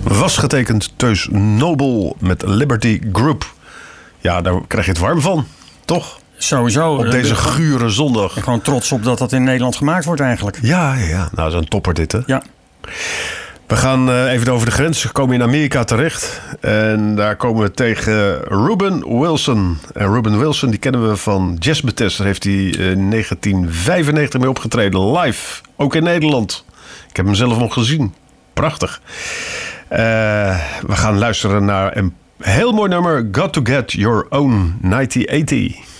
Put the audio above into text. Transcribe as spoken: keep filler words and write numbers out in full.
was getekend Teus Nobel met Liberty Group. Ja, daar krijg je het warm van, toch? Sowieso. Op deze gure zondag. Ik ben gewoon trots op dat dat in Nederland gemaakt wordt eigenlijk. Ja, ja. Nou, zo'n topper dit, hè? Ja. We gaan uh, even over de grens. We komen in Amerika terecht. En daar komen we tegen Ruben Wilson. En Ruben Wilson, die kennen we van Jazzbetest. Daar heeft hij in negentien vijfennegentig mee opgetreden. Live. Ook in Nederland. Ik heb hem zelf nog gezien. Prachtig. Uh, we gaan luisteren naar een heel mooi nummer. Got to Get Your Own negentien tachtig.